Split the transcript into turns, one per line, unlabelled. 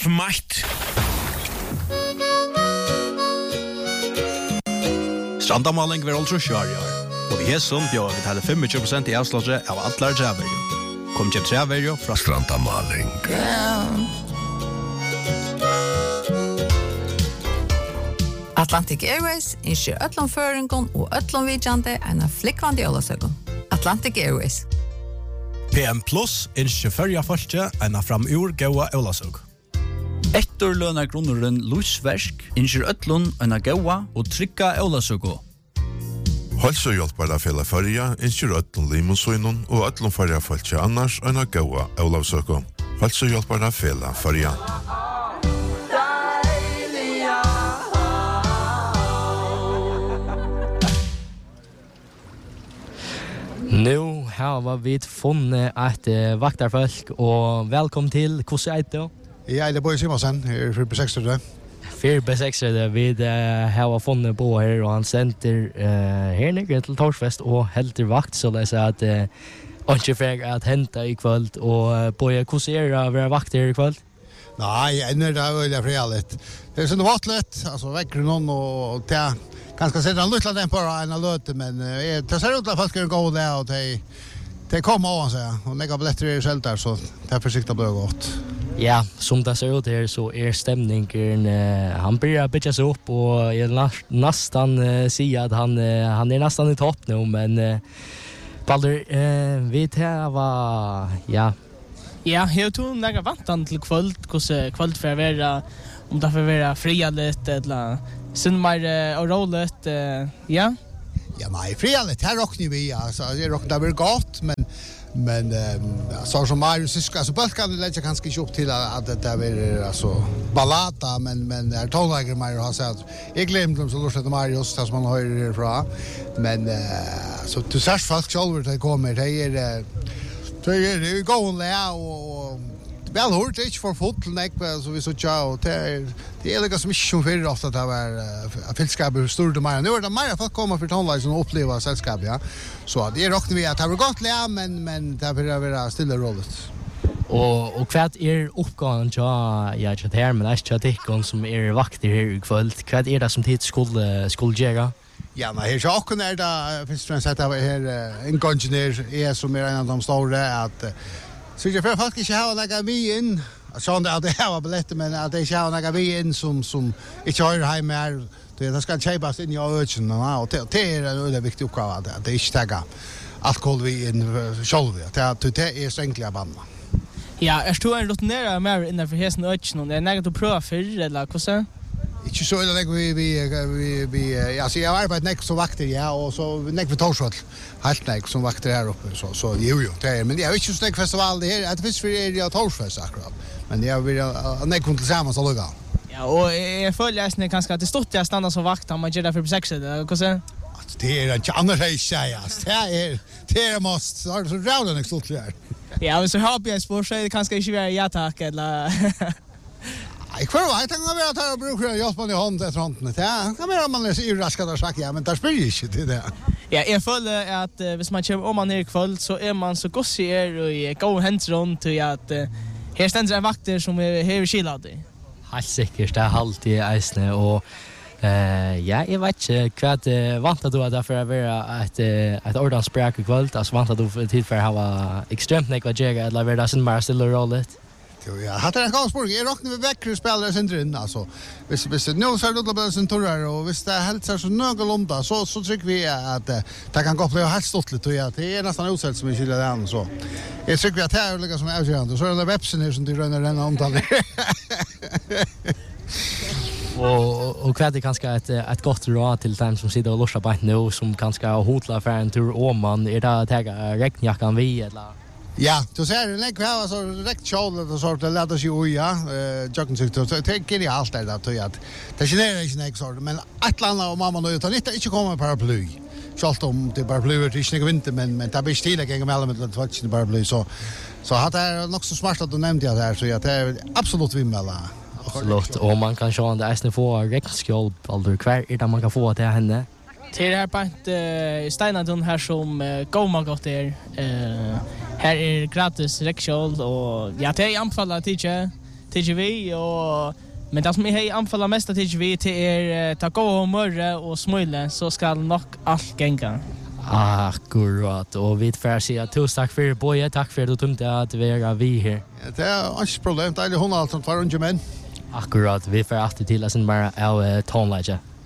Smart.
Strandamaling var altså kjørgjør, og vi som bjør vi taler 25% i avslaget av alle treverjo. Kom til treverjo fra
Strandamaling.
Atlantic Airways innskjer øtlomføringen og øtlomvidjande en av flikkvande jølasøkken. Atlantic Airways.
PM Plus innskjer førja folke en av framur gaua jølasøk.
Etterlønna grunneren Lusversk innskjer øtlun en av gaua og trykka jølasøko.
Hälsohjälpare fela förja innskjer ötlun limonsuinun og ötlun förja folke annars en av gaua jølasøko. Hälsohjälpare fela förja.
Nu har vi funnet et vaktarfolk, og velkommen til hvordan det?
Ja, det er Bøje Simonsen, her for B6.
For B6, vi har funnet på her, og han sender her nede til Torsfest og helter vakt, så det er at ikke fer at hente i kveld, og Bøje, hvordan det å være vakt her i kveld?
Nei, ennå det veldig frihet. Det er sånn vattlet, altså vekker noen og til ganska sätta en lilla den på en löte men det ser ut att folk ska gå där och det kommer av så och lägga biljetter i shelter så det försiktigt blir gott.
Ja, som det ser ut här så stämningen han börjar bitchas upp och jag nästan säger att han är nästan i topp nu men Balder vi tar var ja.
Ja, jag tror några vantan till kväll kväll för vara om det får vara frialigt eller sen mer och rollet ja.
Ja, nej, frialigt här rockar vi alltså det rockar väl gott men så som Marius ska så balkan det lägger kanske inte upp till att det är alltså ballata men är tonlägger Marius har sagt jag glömde dem så lustigt Marius tas man hör ifrån men så du ser folk själva det kommer det är gående och väl hört inte för fotbollsnäck så vi så tjau det är liksom som inte för ofta det var fällskap större mer nu är det mer folk kommer för tonlisen och uppleva sällskap ja så det räknar vi att det har gått lä men det blir vara stilla rollet
och vad är uppgåvan ja här men är chatikon som är vakter här i kväll vad är det som tid skulle göra.
Ja, men här så också när det finns det sätt av här en kontinuer är som är en av de stora att så jag för folk inte ha några vi in så att det har biljetter men att det ska några vi in som inte har hem mer det ska köpas in i öchen och det är en viktig uppgåva att det inte taga alkohol vi in själva det är sänkliga band.
Ja, jag står en rutinerad mer innan för hästen öchen och det är något att prova för eller hur så
inte så eller vi ja så jag arbetar näck som vakter ja och så näck för Torsvall helt näck som vakter här uppe så jo det är men jag vet inte så näck festival det här att finns för är det Torsfest akkurat men jag vill näck kom tillsammans så lugga
ja och jag följer nästan kanske att det stort jag stannar som vakt man gör det för 6 eller hur så
det är inte annars jag säger det är måste så rauda näck stort här
ja men så hoppas jag på så kanske inte vara ja tack eller
Jag tänker att vi tar brukar hjälpa i hand efter handen. Ja, kan man är raskat och sagt ja, men där spelar inte det där.
Ja, jag följer att hvis man kommer om man är kväll så är man så gossier och gå hands runt till att här ständer en vakter som är här i Kilade.
Helt säkert det är alltid isne och ja, jag vet inte vad vantar du att därför att vara ett ordensspråk i kväll alltså vantar du tid för att ha extremt mycket jag eller vara det sen bara stilla rollet.
Ja, hade en gångsburg. Jag räknar med väckre spelare centrin alltså. Hvis nu så då blir det torrar och hvis det helt så någorlunda så tycker vi att det kan gå bli helt stort lite och det är nästan osäkert som vi skulle det så. Jag tycker att det är lika som avgörande så är det websen här som du ränner omtal.
Och vad det kanske ett gott råd till dem som sitter och lossar på nu som kanske hotla för en tur om man är där att ta regnjackan vi eller
Ja, du ser det lägger här så direkt shoulder och sånt lätta sig ju ja. Jocken så tänker jag allt där att det genererar inte något sort men ett landa och mamma nu tar inte komma paraply. Schalt om det paraply är inte vinter men det blir stilla gänga mellan med touchen paraply så hade det nog så smart att du nämnde det här så att det är absolut vimmela.
Absolut och man kan sjå det är få regnskål aldrig kvar är det man kan få till henne.
Till det här på Steinadon här som Goma gått där. Här är gratis räckskål och ja det är anfalla till TGV och men det som jag anfaller mest TGV till ta gå humör och smile så ska nog allt gänga.
Akkurat, och vi får säga tusen tack för boje, tack för att du tumte att vara vi här.
Det är inte problem, det är 100 som tar under men.
Akkurat, vi får alltid till att sen bara av tonläge.